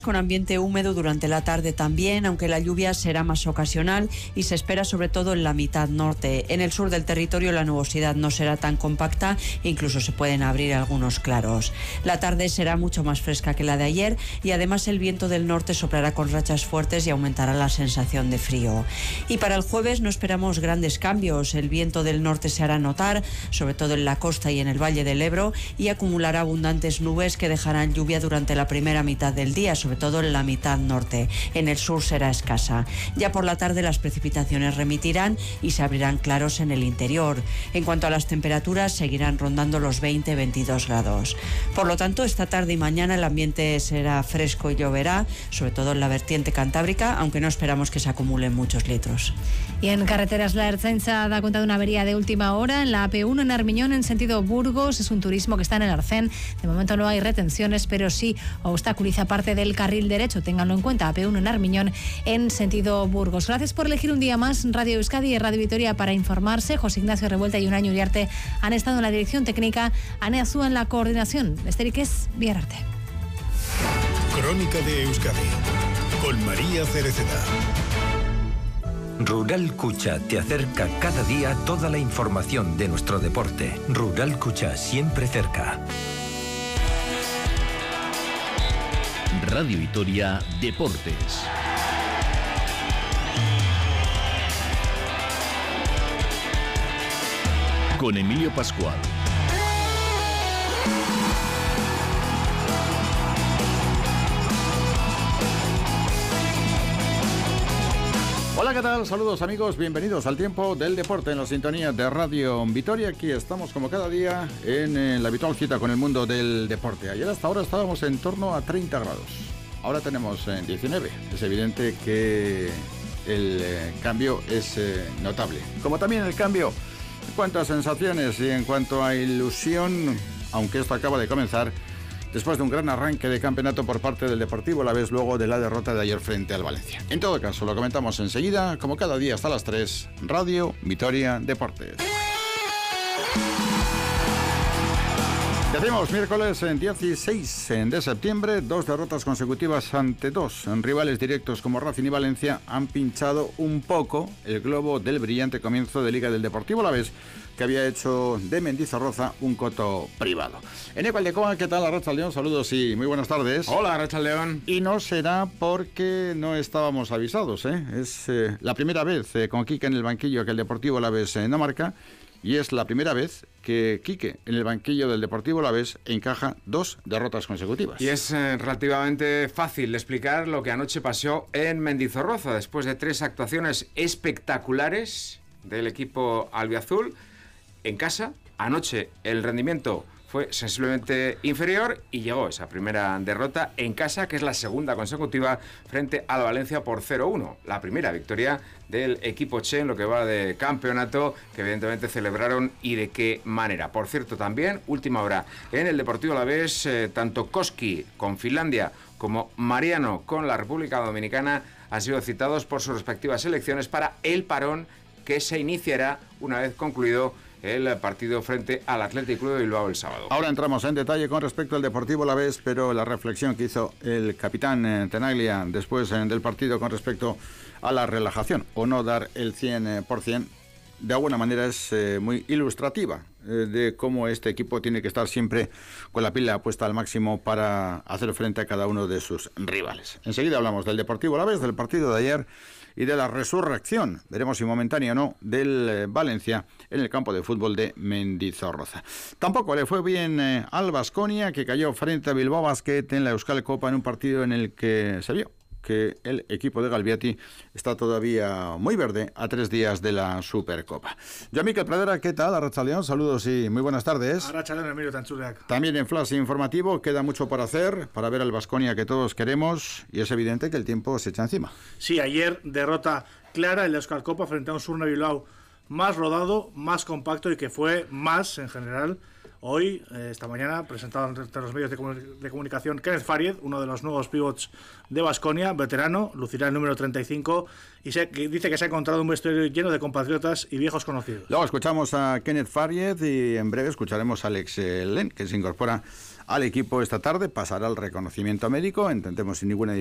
Con ambiente húmedo durante la tarde también, aunque la lluvia será más ocasional y se espera sobre todo en la mitad norte. En el sur del territorio la nubosidad no será tan compacta, incluso se pueden abrir algunos claros. La tarde será mucho más fresca que la de ayer y además el viento del norte soplará con rachas fuertes y aumentará la sensación de frío. Y para el jueves no esperamos grandes cambios. El viento del norte se hará notar, sobre todo en la costa y en el Valle del Ebro, y acumulará abundantes nubes que dejarán lluvia durante la primera mitad del día, sobre todo en la mitad norte. En el sur será escasa. Ya por la tarde las precipitaciones remitirán y se abrirán claros en el interior. En cuanto a las temperaturas, seguirán rondando los 20-22 grados. Por lo tanto, esta tarde y mañana el ambiente será fresco y lloverá, sobre todo en la vertiente cantábrica, aunque no esperamos que se acumulen muchos litros. Y en carreteras, la Ertzaintza da cuenta de una avería de última hora en la AP1 en Armiñón en sentido Burgos. Es un turismo que está en el Arcén. De momento no hay retenciones, pero sí obstaculiza parte del carril derecho. Ténganlo en cuenta, AP1 en Armiñón en sentido Burgos. Gracias por elegir un día más Radio Euskadi y Radio Vitoria para informarse. José Ignacio Revuelta y Unai Uriarte han estado en la dirección técnica, Ane Azúa en la coordinación. Besterik ez, bihar arte. Crónica de Euskadi con María Cereceda. Rural Cucha te acerca cada día toda la información de nuestro deporte. Rural Cucha, siempre cerca. Radio Vitoria Deportes. Con Emilio Pascual. Hola, ¿qué tal? Saludos amigos, bienvenidos al tiempo del deporte en la sintonía de Radio Vitoria. Aquí estamos como cada día en la habitual cita con el mundo del deporte. Ayer hasta ahora estábamos en torno a 30 grados, ahora tenemos 19. Es evidente que el cambio es notable, como también el cambio en cuanto a sensaciones y en cuanto a ilusión, aunque esto acaba de comenzar después de un gran arranque de campeonato por parte del Deportivo Alavés luego de la derrota de ayer frente al Valencia. En todo caso, lo comentamos enseguida, como cada día hasta las 3, Radio Vitoria Deportes. Decimos miércoles 16 de septiembre, 2 derrotas consecutivas ante 2 rivales directos como Racing y Valencia han pinchado un poco el globo del brillante comienzo de Liga del Deportivo Alavés, que había hecho de Mendizorroza un coto privado. Eneco Aldecoa, ¿qué tal? Arratsaldeon, saludos y muy buenas tardes. Hola, Arratsaldeon. Y no será porque no estábamos avisados, ¿eh? Es la primera vez con Quique en el banquillo que el Deportivo Alavés no marca, y es la primera vez que Quique en el banquillo del Deportivo Alavés encaja 2 derrotas consecutivas. Y es relativamente fácil de explicar lo que anoche pasó en Mendizorroza, después de 3 actuaciones espectaculares del equipo albiazul. En casa, anoche el rendimiento fue sensiblemente inferior y llegó esa primera derrota en casa, que es la segunda consecutiva frente al Valencia por 0-1. La primera victoria del equipo Che en lo que va de campeonato, que evidentemente celebraron y de qué manera. Por cierto, también, última hora, en el Deportivo Alavés, tanto Koski con Finlandia como Mariano con la República Dominicana han sido citados por sus respectivas selecciones para el parón que se iniciará una vez concluido el partido frente al Athletic Club de Bilbao el sábado. Ahora entramos en detalle con respecto al Deportivo Alavés, pero la reflexión que hizo el capitán Tenaglia después del partido con respecto a la relajación o no dar el 100%, de alguna manera es muy ilustrativa de cómo este equipo tiene que estar siempre con la pila puesta al máximo para hacer frente a cada uno de sus rivales. Enseguida hablamos del Deportivo Alavés, del partido de ayer y de la resurrección, veremos si momentánea o no, del Valencia en el campo de fútbol de Mendizorroza. Tampoco le fue bien al Baskonia, que cayó frente a Bilbao Basket en la Euskal Copa en un partido en el que se vio que el equipo de Galbiati está todavía muy verde a 3 días de la Supercopa. Yo, Miquel Pradera, ¿qué tal? Arratsaldeon, saludos y muy buenas tardes. Arratsaldeon, Emilio Tantzuleak. También en Flash Informativo queda mucho por hacer para ver al Baskonia que todos queremos y es evidente que el tiempo se echa encima. Sí, ayer derrota clara en la Euskal Copa frente a un Surne Bilbao más rodado, más compacto y que fue más, en general, Hoy, esta mañana, presentado ante los medios de comunicación Kenneth Faried, uno de los nuevos pivots de Baskonia, veterano, lucirá el número 35 y dice que se ha encontrado un vestuario lleno de compatriotas y viejos conocidos. Luego escuchamos a Kenneth Faried y en breve escucharemos a Alex Len, que se incorpora al equipo esta tarde, pasará el reconocimiento médico, entendemos sin ninguna